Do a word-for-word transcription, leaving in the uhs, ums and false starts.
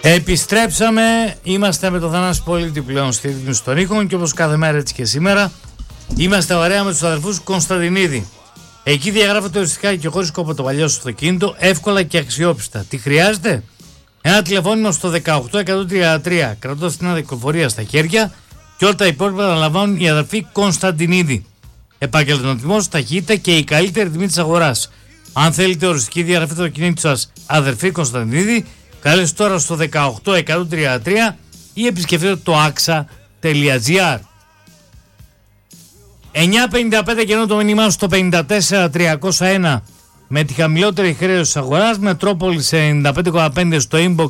Επιστρέψαμε, είμαστε με τον Θανάση Πολίτη πλέον στη ρύθμιση των ήχων και όπως κάθε μέρα έτσι και σήμερα είμαστε ωραία με τους αδερφούς Κωνσταντινίδη. Εκεί διαγράφεται οριστικά και χωρίς κόπο το παλιό στο αυτοκίνητο, εύκολα και αξιόπιστα. Τι χρειάζεται? Ένα τηλεφώνημα στο δεκαοκτώ εκατόν τριάντα τρία, κρατώντας την αδικοφορία στα χέρια και όλα τα υπόλοιπα να λαμβάνουν οι αδερφοί Κωνσταντινίδη. Επαγγελματισμός, ταχύτητα και η καλύτερη τιμή της αγοράς. Αν θέλετε οριστική διαγραφή του αυτοκινήτου σας, αδερφοί Κωνσταντινίδη, καλέστε τώρα στο δεκαοκτώ εκατόν τριάντα τρία ή επισκεφτείτε το axa τελεία gr. εννιά πενήντα πέντε και ενώ το μήνυμά στο πενήντα τέσσερα τριακόσια ένα με τη χαμηλότερη χρέωση της αγοράς, Μετρόπολης ενενήντα πέντε κόμμα πέντε στο inbox